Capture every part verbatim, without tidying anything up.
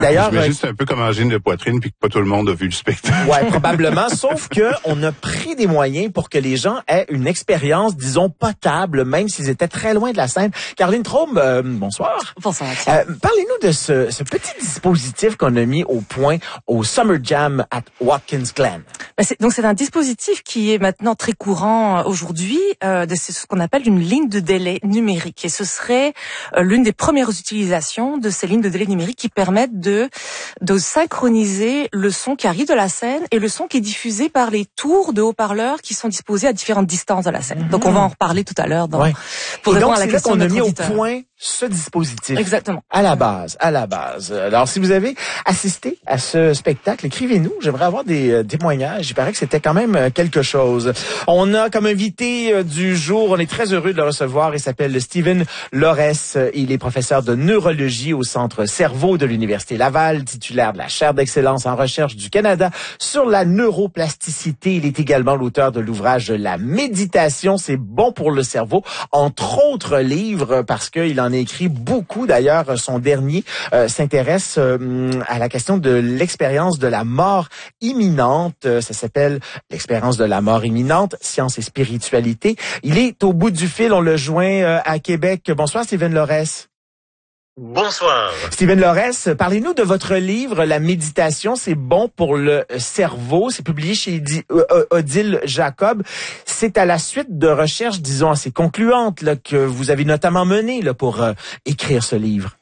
D'ailleurs, j'imagine c'est un peu comme angine de poitrine puis que pas tout le monde a vu le spectacle. Ouais, probablement. Sauf que on a pris des moyens pour que les gens aient une expérience, disons, potable, même s'ils étaient très loin de la scène. Caroline Traume, euh, bonsoir. Bonsoir. Euh, parlez-nous de ce, ce petit dispositif qu'on a mis au point au Summer Jam at Watkins Glen. Ben c'est, donc c'est un dispositif qui est maintenant très courant aujourd'hui. Euh, de, c'est ce qu'on appelle une ligne de délai numérique, et ce serait euh, l'une des premières utilisations de ces lignes de délai numérique qui permettent de De, de synchroniser le son qui arrive de la scène et le son qui est diffusé par les tours de haut-parleurs qui sont disposés à différentes distances de la scène. Mmh. Donc on va en reparler tout à l'heure dans, ouais. pour et répondre donc, à la question de notre auditeur. On a mis au point ce dispositif. Exactement. À la base, à la base. Alors, si vous avez assisté à ce spectacle, écrivez-nous. J'aimerais avoir des euh, témoignages. Il paraît que c'était quand même euh, quelque chose. On a comme invité euh, du jour, on est très heureux de le recevoir. Il s'appelle Stephen Lorès. Il est professeur de neurologie au Centre Cerveau de l'Université Laval, titulaire de la chaire d'excellence en recherche du Canada sur la neuroplasticité. Il est également l'auteur de l'ouvrage La méditation, c'est bon pour le cerveau, entre autres livres, parce qu'il en a écrit beaucoup. D'ailleurs, son dernier euh, s'intéresse euh, à la question de l'expérience de la mort imminente. Ça s'appelle l'expérience de la mort imminente, science et spiritualité. Il est au bout du fil, on le joint euh, à Québec. Bonsoir, Stephen Lorès. Bonsoir. Stephen Lorès, parlez-nous de votre livre, La méditation, c'est bon pour le cerveau. C'est publié chez Odile Jacob. C'est à la suite de recherches, disons, assez concluantes là, que vous avez notamment menées là, pour euh, écrire ce livre.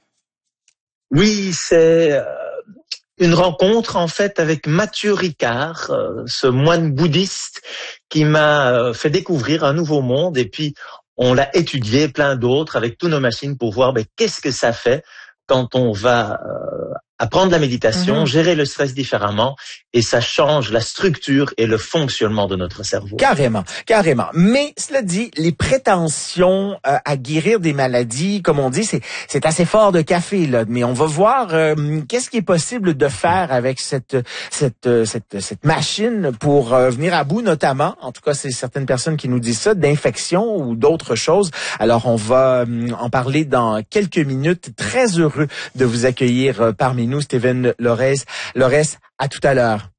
Oui, c'est euh, une rencontre en fait avec Mathieu Ricard, euh, ce moine bouddhiste qui m'a euh, fait découvrir un nouveau monde, et puis on l'a étudié, plein d'autres, avec toutes nos machines pour voir ben, qu'est-ce que ça fait quand on va euh, apprendre la méditation, mmh. gérer le stress différemment, et ça change la structure et le fonctionnement de notre cerveau. Carrément, carrément. Mais cela dit, les prétentions euh, à guérir des maladies, comme on dit, c'est c'est assez fort de café là. Mais on va voir euh, qu'est-ce qui est possible de faire avec cette cette cette cette machine pour euh, venir à bout, notamment. En tout cas, c'est certaines personnes qui nous disent ça, d'infections ou d'autres choses. Alors, on va euh, en parler dans quelques minutes. Très heureux de vous accueillir euh, parmi nous, Stephen Lorès. Lorès, à tout à l'heure.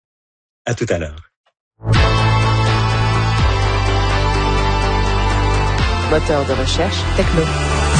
À tout à l'heure. Moteur de recherche techno.